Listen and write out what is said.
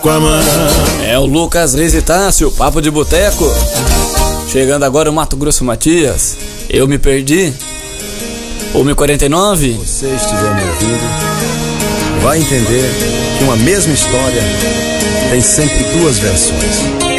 É o Lucas Reis e Tássio, Papo de Boteco. Chegando agora o Mato Grosso Matias. Eu me perdi. 1h49. Se você estiver me ouvindo, vai entender que uma mesma história tem sempre duas versões.